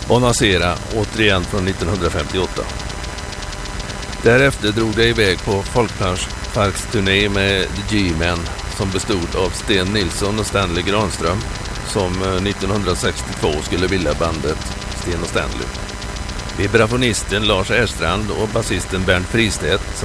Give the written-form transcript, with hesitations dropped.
Bonacera, återigen från 1958. Därefter drog det iväg på folkparksturné med The G-Men som bestod av Sten Nilsson och Stanley Granström som 1962 skulle bilda bandet Sten och Stanley. Vibrafonisten Lars Erstrand och basisten Bernt Fristedt